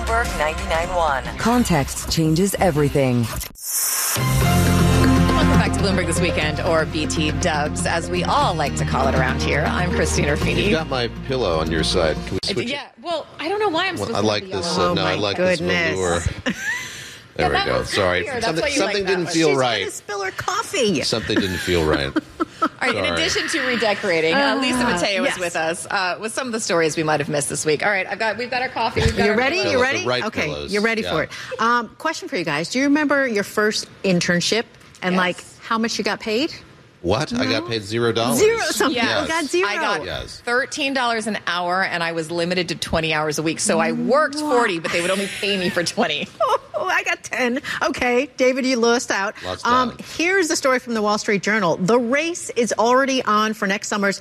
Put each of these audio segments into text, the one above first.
Bloomberg 99.1. Context changes everything. Welcome back to Bloomberg This Weekend, or BT Dubs, as we all like to call it around here. I'm Christine Ruffini. You got my pillow on your side. Can we switch? Yeah, well, I don't know why I'm supposed I to like be this. yellow. I like this velour. There we go. Sorry. Something didn't feel right. She's going to spill her coffee. Something didn't feel right. All right, in addition to redecorating, Lisa Mateo is with us with some of the stories we might have missed this week. All right, we've got our coffee. We've got You our ready? pillows. You ready? Right Okay, pillows. you're ready for it. Question for you guys. Do you remember your first internship and like how much you got paid? What? I got paid $0. Zero. Some Yes. people got zero. I got Yes. $13 an hour, and I was limited to 20 hours a week. So I worked 40, but they would only pay me for 20. Oh, I got 10. Okay, David, you lost out. Lost out. Here's the story from the Wall Street Journal. The race is already on for next summer's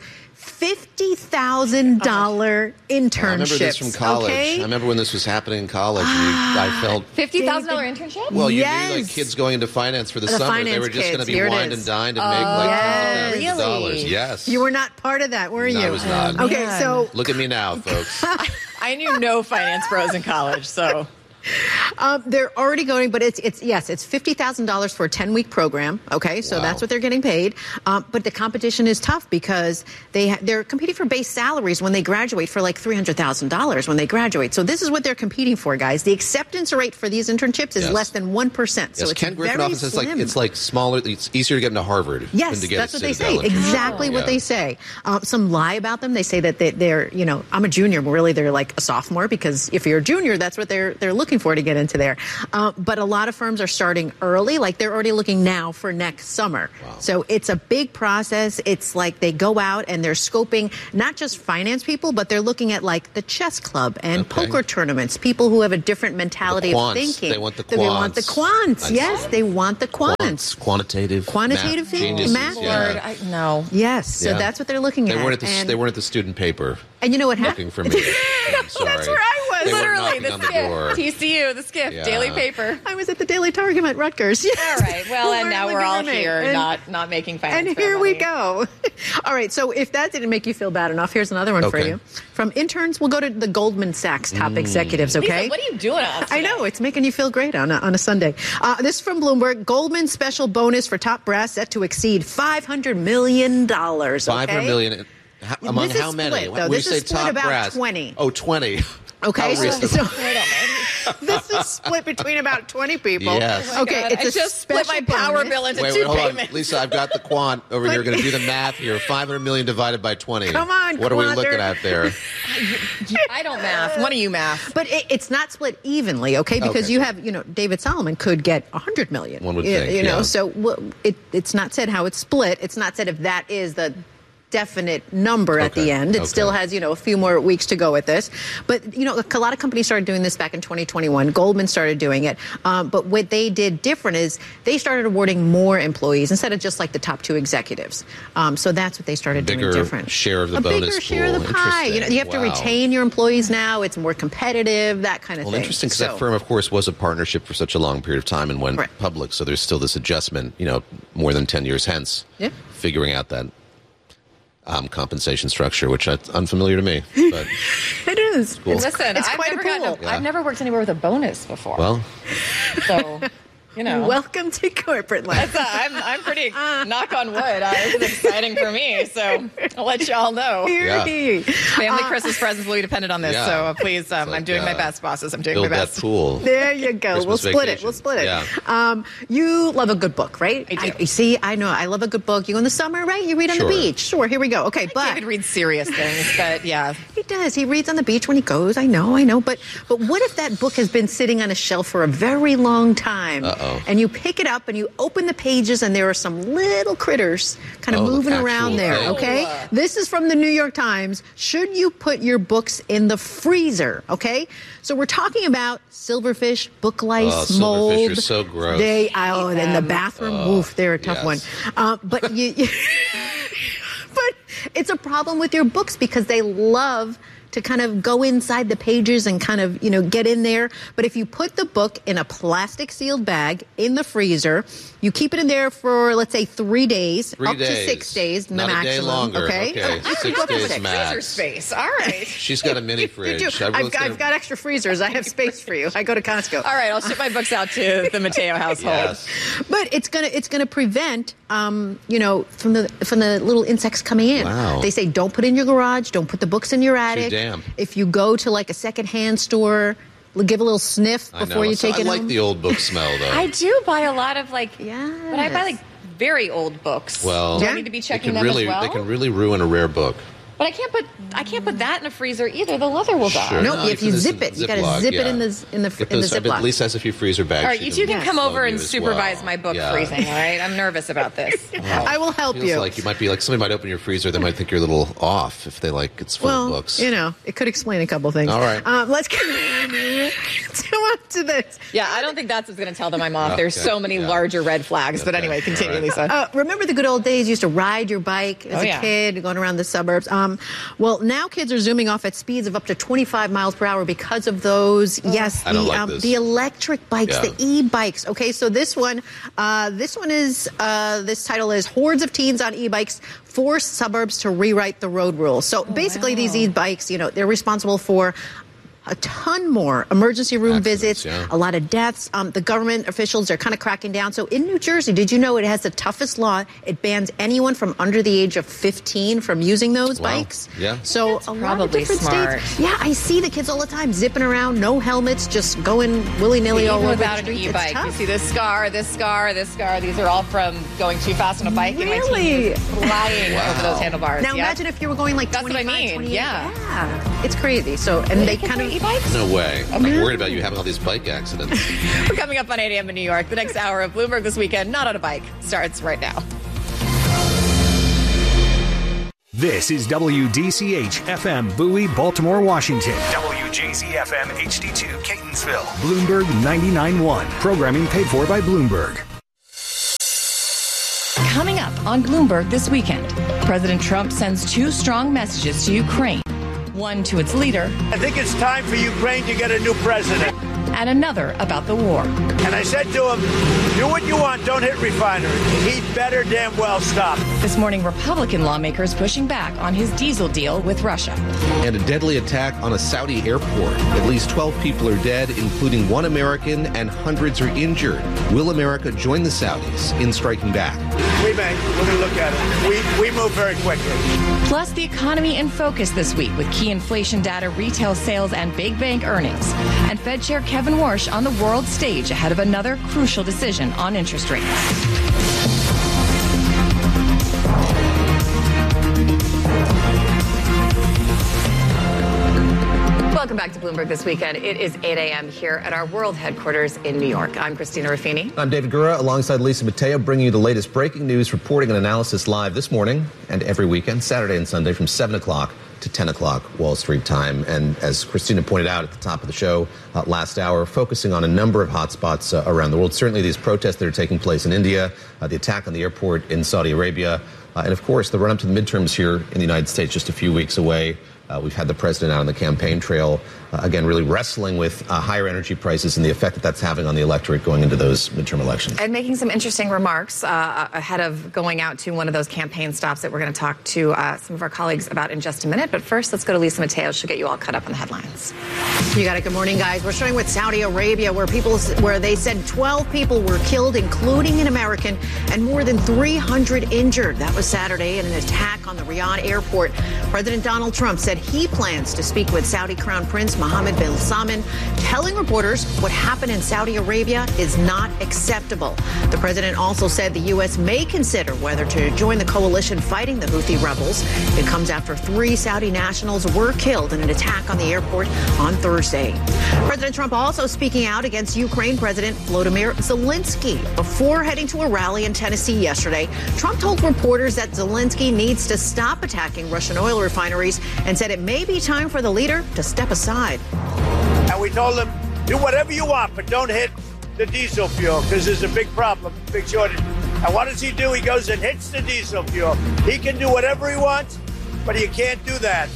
$50,000 internships. I remember this from college. Okay? I remember when this was happening in college. And I felt $50,000 internship? well. You knew Yes. like kids going into finance for the summer. They finance were just going to kids. be Here it wined is. and dined and make like yes. $10,000 of dollars. Really? Yes. You were not part of that, were you? I was not. Okay, Man. so Look at me now, folks. I knew no finance pros in college, so... they're already going, but it's $50,000 for a 10-week program. Okay, so Wow. that's what they're getting paid. But the competition is tough because they're competing for base salaries when they graduate for like $300,000 when they graduate. So this is what they're competing for, guys. The acceptance rate for these internships is Yes. less than 1%. So Yes, it's Ken Griffin very office is slim. it's like smaller. It's easier to get into Harvard Yes, than to get that's a what they Citadel say. internship. Exactly what Yeah. they say. Some lie about them. They say that they're, I'm a junior. But really, they're like a sophomore because if you're a junior, that's what they're looking for to get into there. But a lot of firms are starting early. Like they're already looking now for next summer. Wow. So it's a big process. It's like they go out and they're scoping not just finance people, but they're looking at like the chess club and poker tournaments, people who have a different mentality The of quants. thinking. They want the They want the quants. quants. Yes, they want the quants. Quantitative Quantitative thinking, geniuses, math. yeah. No. Yes, so Yeah. that's what they're looking They at. weren't at the student paper And you know what looking happened? for me. I'm sorry. That's where I was. They weren't Literally, knocking the on the door. Skiff. TCU, the Skiff, Yeah. daily paper. I was at the Daily Targum at Rutgers. Yes. All right. Well, and now we're all here, And- not making finance. And pro here we money. go. All right, so if that didn't make you feel bad enough, here's another one for Okay. you. From interns, we'll go to the Goldman Sachs top executives, okay? Lisa, what are you doing to us I today? know, it's making you feel great on a Sunday. This is from Bloomberg. Goldman's special bonus for top brass set to exceed $500 million. $500 million. Among This is how many? split, though. When This you say is split top about brass. 20. Oh, 20. Okay, How so reasonable. this is split between about 20 people. Yes. Oh my Okay, God, it's I a just split my special power bonus. bill into Wait, two hold on. payments. Lisa, I've got the quant over here. Going to do the math here. 500 million divided by 20. Come on, What are we Quanter. looking at there? I don't math. One of you math. But it's not split evenly, okay? Because Okay. you have, David Solomon could get $100 million. One would You think, know, yeah. so it's not said how it's split. It's not said if that is the definite number at the Okay, end. It okay. still has, a few more weeks to go with this. But, a lot of companies started doing this back in 2021. Goldman started doing it. But what they did different is they started awarding more employees instead of just like the top two executives. So that's what they started Bigger doing different. share of the a bonus bigger share of pool. the pie. Interesting. You have to Wow. retain your employees now. It's more competitive, that kind of Well, thing. interesting because So- that firm, of course, was a partnership for such a long period of time and went Right. public. So there's still this adjustment, more than 10 years hence, Yeah. figuring out that compensation structure, which is unfamiliar to me. But It is. Cool. Listen, It's I've quite a never gotten pool. Yeah. I've never worked anywhere with a bonus before. well, So, Welcome to corporate life. I'm pretty, knock on wood, this is exciting for me, so I'll let y'all know. Yeah. Family Christmas presents will be dependent on this, Yeah. so please, I'm like, doing my best, bosses. I'm doing build my that best. pool. There you go. Christmas We'll split it. vacation. We'll split it. Yeah. You love a good book, right? I do. You see, I know. I love a good book. You go in the summer, right? You read on Sure. the beach. Sure, here we go. Okay, but David reads serious things, but yeah. he does. He reads on the beach when he goes. I know. But what if that book has been sitting on a shelf for a very long time? Uh-oh. And you pick it up and you open the pages and there are some little critters kind of moving actual around there, thing. okay? This is from the New York Times. Should you put your books in the freezer, okay? So we're talking about silverfish, book lice, Oh, mold. silverfish are so gross. And in the bathroom, oof, they're a tough yes. one. But it's a problem with your books because they love to kind of go inside the pages and kind of, get in there. But if you put the book in a plastic sealed bag in the freezer, you keep it in there for, let's say, 3 days, up to 6 days, Not maximum. a day longer. Okay. 6 days max. Freezer space. All right. She's got a mini fridge. You do. I've got extra freezers. I have space for you. I go to Costco. All right, I'll ship my books out to the Mateo household. Yes. But it's gonna prevent, from the little insects coming in. Wow. They say don't put it in your garage, don't put the books in your attic. damn. If you go to like a secondhand store, give a little sniff before you take it home. I like the old book smell, though. I do buy a lot of but I Yes. buy very old books. Well, do I need to be checking them really, as well? They can really ruin a rare book. But I can't put that in a freezer either. The leather will die. Sure. No, No, if you put this zip in it, you got Ziploc, to zip it yeah. in the Get those, Ziploc. at least has a few freezer bags. All right, you two can come over and supervise well. my book Yeah. freezing. All right, I'm nervous about this. I will help Feels you. like you might be like somebody might open your freezer. They might think you're a little off if they it's full of books. It could explain a couple things. All right. Let's go on to this. Yeah, I don't think that's what's going to tell them I'm off. There's Okay, so many yeah. larger red flags. But Okay, anyway, continue, all right. Lisa. Remember the good old days? You used to ride your bike as a kid, going around the suburbs. Well, now kids are zooming off at speeds of up to 25 miles per hour because of those. Yes, I don't like this. the electric bikes, Yeah. the e-bikes. Okay, so this title is "Hordes of Teens on E-Bikes Force Suburbs to Rewrite the Road Rules." So basically, these e-bikes, they're responsible for a ton more emergency room Accidents, visits, yeah. a lot of deaths. The government officials are kind of cracking down. So in New Jersey, did you know it has the toughest law? It bans anyone from under the age of 15 from using those Wow. bikes. Yeah. So That's a lot of probably different smart. states. Yeah, I see the kids all the time zipping around, no helmets, just going willy-nilly all Even over the without an streets. It's e-bike, you tough. see this scar, this scar, this scar. These are all from going too fast on a bike. And my Really? team is flying over those handlebars. Now Yep. imagine if you were going like That's what I 25, mean, 28. yeah. It's crazy. So, and they kind of... e-bikes. No way. I'm worried about you having all these bike accidents. We're coming up on 8 a.m. in New York. The next hour of Bloomberg This Weekend, not on a bike, starts right now. This is WDCH FM Bowie, Baltimore, Washington. WJZ FM HD2 Catonsville. Bloomberg 99.1. Programming paid for by Bloomberg. Coming up on Bloomberg This Weekend, President Trump sends 2 strong messages to Ukraine. One to its leader I think it's time for Ukraine to get a new president. and another about the war. And I said to him, do what you want, don't hit refineries. He'd better damn well stop. This morning, Republican lawmakers pushing back on his diesel deal with Russia. And a deadly attack on a Saudi airport. At least 12 people are dead, including 1 American, and hundreds are injured. Will America join the Saudis in striking back? We may. We're going to look at it. We move very quickly. Plus, the economy in focus this week with key inflation data, retail sales, and big bank earnings. And Fed Chair Kevin Warsh on the world stage ahead of another crucial decision on interest rates. Welcome back to Bloomberg This Weekend. It is 8 a.m. here at our world headquarters in New York. I'm Christina Ruffini. I'm David Gura, alongside Lisa Mateo, bringing you the latest breaking news, reporting and analysis live this morning and every weekend, Saturday and Sunday, from 7 o'clock to 10 o'clock Wall Street time. And as Christina pointed out at the top of the show last hour, focusing on a number of hotspots around the world. Certainly these protests that are taking place in India, the attack on the airport in Saudi Arabia, and of course the run-up to the midterms here in the United States just a few weeks away. We've had the president out on the campaign trail, again, really wrestling with higher energy prices and the effect that that's having on the electorate going into those midterm elections. And making some interesting remarks ahead of going out to one of those campaign stops that we're going to talk to some of our colleagues about in just a minute. But first, let's go to Lisa Mateo. She'll get you all caught up on the headlines. You got it. Good morning, guys. We're starting with Saudi Arabia, where they said 12 people were killed, including an American, and more than 300 injured. That was Saturday in an attack on the Riyadh airport. President Donald Trump said he plans to speak with Saudi Crown Prince Mohammed bin Salman, telling reporters what happened in Saudi Arabia is not acceptable. The president also said the U.S. may consider whether to join the coalition fighting the Houthi rebels. It comes after 3 Saudi nationals were killed in an attack on the airport on Thursday. President Trump also speaking out against Ukraine President Volodymyr Zelensky. Before heading to a rally in Tennessee yesterday, Trump told reporters that Zelensky needs to stop attacking Russian oil refineries and said it may be time for the leader to step aside. And we told him, do whatever you want, but don't hit the diesel fuel because there's a big problem, big shortage. And what does he do? He goes and hits the diesel fuel. He can do whatever he wants, but you can't do that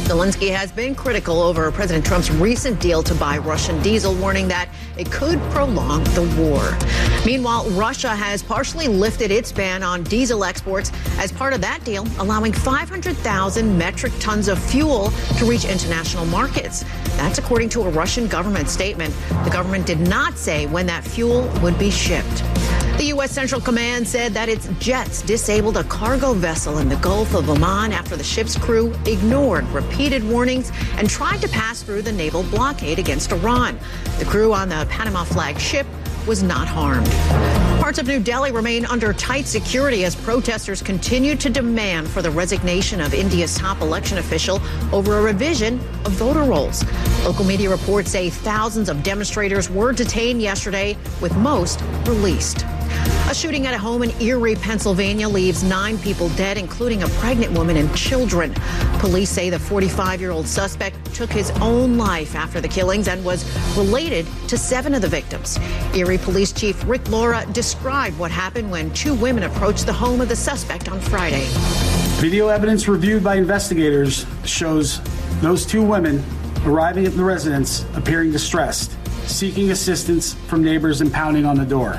Zelensky has been critical over President Trump's recent deal to buy Russian diesel, warning that it could prolong the war. Meanwhile, Russia has partially lifted its ban on diesel exports as part of that deal, allowing 500,000 metric tons of fuel to reach international markets. That's according to a Russian government statement. The government did not say when that fuel would be shipped. The U.S. Central Command said that its jets disabled a cargo vessel in the Gulf of Oman after the ship's crew ignored repeated warnings and tried to pass through the naval blockade against Iran. The crew on the Panama-flagged ship was not harmed. Parts of New Delhi remain under tight security as protesters continue to demand for the resignation of India's top election official over a revision of voter rolls. Local media reports say thousands of demonstrators were detained yesterday, with most released. A shooting at a home in Erie, Pennsylvania leaves 9 people dead, including a pregnant woman and children. Police say the 45-year-old suspect took his own life after the killings and was related to 7 of the victims. Erie Police Chief Rick Laura described what happened when 2 women approached the home of the suspect on Friday. Video evidence reviewed by investigators shows those 2 women arriving at the residence appearing distressed, seeking assistance from neighbors and pounding on the door.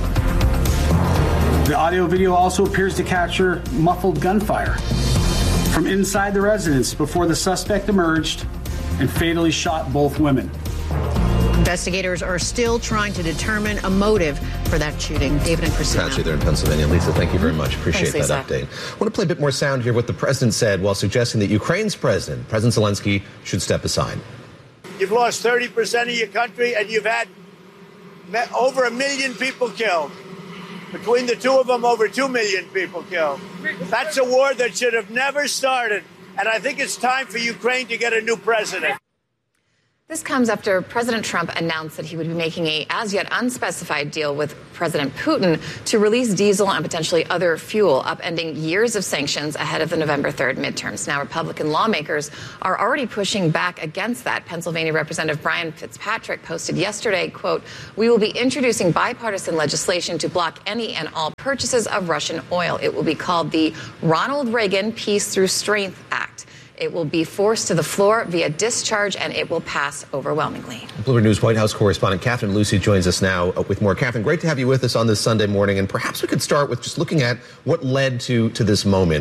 The audio video also appears to capture muffled gunfire from inside the residence before the suspect emerged and fatally shot both women. Investigators are still trying to determine a motive for that shooting. David and Christina. Patsy there in Pennsylvania. Lisa, thank you very much. Appreciate Thanks, that Lisa. update. I want to play a bit more sound here, what the president said while suggesting that Ukraine's President Zelensky, should step aside. You've lost 30% of your country, and you've had over 1 million people killed. Between the 2 of them, over 2 million people killed. That's a war that should have never started. And I think it's time for Ukraine to get a new president. This comes after President Trump announced that he would be making a as-yet unspecified deal with President Putin to release diesel and potentially other fuel, upending years of sanctions ahead of the November 3rd midterms. Now, Republican lawmakers are already pushing back against that. Pennsylvania Representative Brian Fitzpatrick posted yesterday, quote, "We will be introducing bipartisan legislation to block any and all purchases of Russian oil. It will be called the Ronald Reagan Peace Through Strength Act. It will be forced to the floor via discharge, and it will pass overwhelmingly." Bloomberg News White House correspondent Catherine Lucy joins us now with more. Catherine, great to have you with us on this Sunday morning. And perhaps we could start with just looking at what led to this moment.